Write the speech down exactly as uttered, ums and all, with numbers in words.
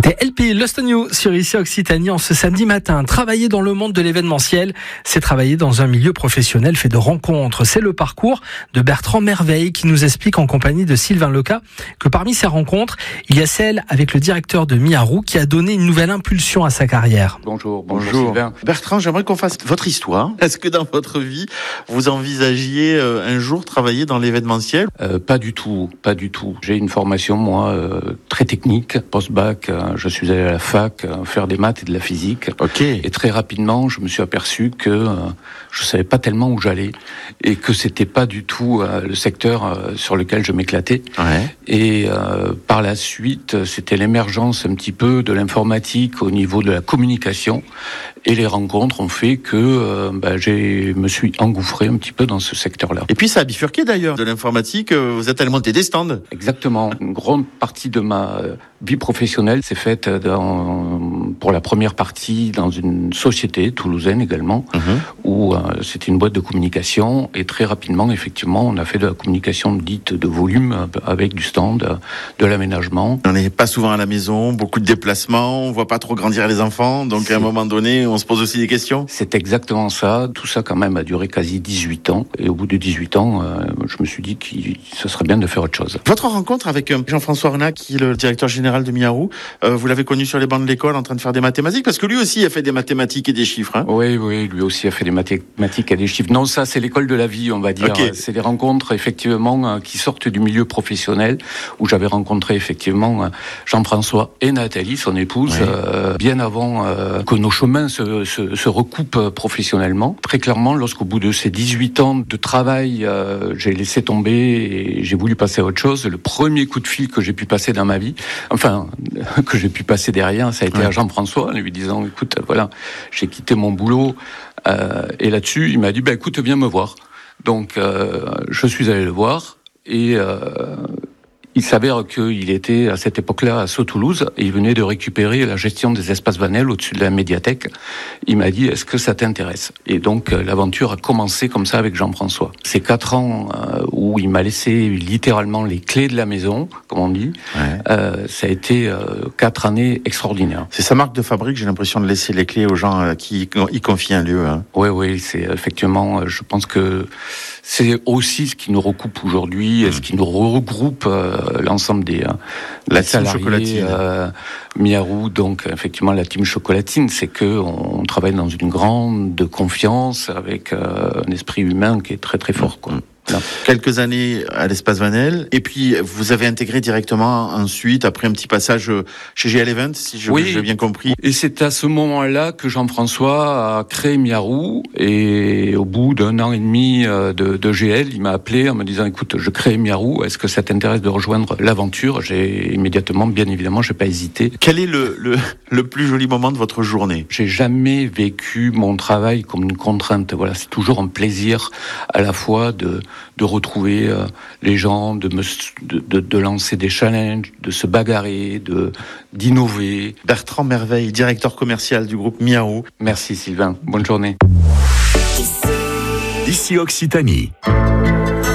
C'était L P Lost on You sur Ici Occitanie en ce samedi matin. Travailler dans le monde de l'événementiel, c'est travailler dans un milieu professionnel fait de rencontres. C'est le parcours de Bertrand Merveille qui nous explique en compagnie de Sylvain Leca que parmi ces rencontres, il y a celle avec le directeur de Miarou qui a donné une nouvelle impulsion à sa carrière. Bonjour, bonjour, bonjour. Sylvain. Bertrand, j'aimerais qu'on fasse votre histoire. Est-ce que dans votre vie, vous envisagiez euh, un jour travailler dans l'événementiel ? euh, Pas du tout, pas du tout. J'ai une formation, moi, euh, très technique, post-bac. Euh, je suis allé à la fac euh, faire des maths et de la physique. Ok. Et très rapidement, je me suis aperçu que euh, je savais pas tellement où j'allais et que c'était pas du tout euh, le secteur euh, sur lequel je m'éclatais. Ouais. Et euh, par la suite, c'était l'émergence un petit peu de l'informatique au niveau de la communication. Et les rencontres ont fait que euh, bah, j'ai me suis engouffré un petit peu dans ce secteur-là. Et puis ça a bifurqué d'ailleurs. De l'informatique, vous êtes allé monter des stands. Exactement. Une grande partie de ma vie professionnelle s'est faite dans, pour la première partie dans une société toulousaine également, mmh. où euh, c'était une boîte de communication. Et très rapidement, effectivement, on a fait de la communication dite de volume avec du stand, de l'aménagement. On n'est pas souvent à la maison, beaucoup de déplacements, on voit pas trop grandir les enfants. Donc C'est... à un moment donné, on se pose aussi des questions. C'est exactement ça. Tout ça quand même a duré quasi dix-huit ans. Et au bout de dix-huit ans, euh, je me suis dit que ce serait bien de faire autre chose. Votre rencontre avec Jean-François Renat, qui est le directeur général de Miarou, euh, vous l'avez connu sur les bancs de l'école en train de faire des mathématiques, parce que lui aussi a fait des mathématiques et des chiffres. Hein. Oui, oui, lui aussi a fait des mathématiques et des chiffres. Non, ça c'est l'école de la vie, on va dire. Okay. C'est des rencontres effectivement qui sortent du milieu professionnel, où j'avais rencontré effectivement Jean-François et Nathalie, son épouse, oui. euh, bien avant euh, que nos chemins se Se, se, se recoupe professionnellement. Très clairement, lorsqu'au bout de ces dix-huit ans de travail, euh, j'ai laissé tomber et j'ai voulu passer à autre chose, le premier coup de fil que j'ai pu passer dans ma vie, enfin, que j'ai pu passer derrière, ça a été ouais. à Jean-François, en lui disant, écoute, voilà, j'ai quitté mon boulot, euh, et là-dessus, il m'a dit, bah, écoute, viens me voir. Donc, euh, je suis allé le voir, et euh, il s'avère qu'il était à cette époque-là à Sceaux-Toulouse et il venait de récupérer la gestion des espaces Vanel au-dessus de la médiathèque. Il m'a dit, est-ce que ça t'intéresse ? Et donc euh, l'aventure a commencé comme ça avec Jean-François. Ces quatre ans euh, où il m'a laissé littéralement les clés de la maison, comme on dit, ouais. euh, ça a été euh, quatre années extraordinaires. C'est sa marque de fabrique, j'ai l'impression de laisser les clés aux gens euh, qui y confient un lieu. Hein. Oui, oui, c'est effectivement, je pense que c'est aussi ce qui nous recoupe aujourd'hui, mmh. ce qui nous regroupe euh, l'ensemble des, euh, la des salariés, chocolatine. Euh, Miarou, donc effectivement la team chocolatine, c'est que on travaille dans une grande confiance avec euh, un esprit humain qui est très très fort, quoi. Mmh. Alors, quelques années à l'espace Vanel, et puis vous avez intégré directement ensuite, après un petit passage chez G L Event, si je, oui, j'ai bien compris. Et c'est à ce moment-là que Jean-François a créé Miarou, et au bout d'un an et demi de, de G L, il m'a appelé en me disant, écoute, je crée Miarou, est-ce que ça t'intéresse de rejoindre l'aventure ? J'ai immédiatement, bien évidemment, j'ai pas hésité. Quel est le, le, le plus joli moment de votre journée ? J'ai jamais vécu mon travail comme une contrainte. Voilà, c'est toujours un plaisir à la fois de de retrouver euh, les gens, de, me, de, de, de lancer des challenges, de se bagarrer, de, d'innover. Bertrand Merveille, directeur commercial du groupe Miarou. Merci Sylvain, bonne journée. Ici Occitanie.